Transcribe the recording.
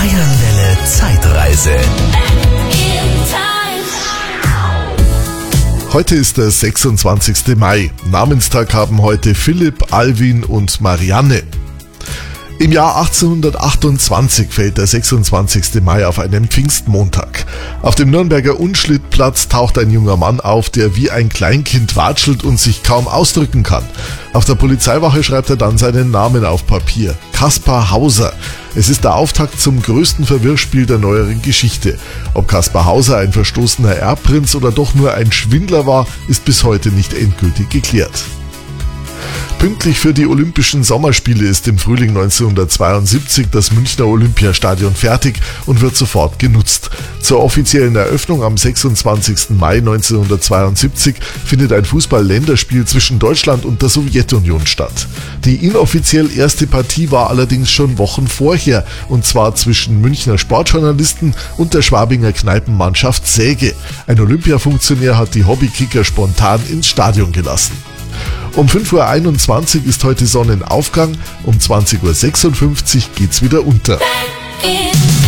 Bayernwelle Zeitreise. Heute ist der 26. Mai. Namenstag haben heute Philipp, Alwin und Marianne. Im Jahr 1828 fällt der 26. Mai auf einen Pfingstmontag. Auf dem Nürnberger Unschlittplatz taucht ein junger Mann auf, der wie ein Kleinkind watschelt und sich kaum ausdrücken kann. Auf der Polizeiwache schreibt er dann seinen Namen auf Papier. Kaspar Hauser. Es ist der Auftakt zum größten Verwirrspiel der neueren Geschichte. Ob Kaspar Hauser ein verstoßener Erbprinz oder doch nur ein Schwindler war, ist bis heute nicht endgültig geklärt. Pünktlich für die Olympischen Sommerspiele ist im Frühling 1972 das Münchner Olympiastadion fertig und wird sofort genutzt. Zur offiziellen Eröffnung am 26. Mai 1972 findet ein Fußball-Länderspiel zwischen Deutschland und der Sowjetunion statt. Die inoffiziell erste Partie war allerdings schon Wochen vorher, und zwar zwischen Münchner Sportjournalisten und der Schwabinger Kneipenmannschaft Säge. Ein Olympiafunktionär hat die Hobbykicker spontan ins Stadion gelassen. Um 5:21 Uhr ist heute Sonnenaufgang, um 20:56 Uhr geht's wieder unter.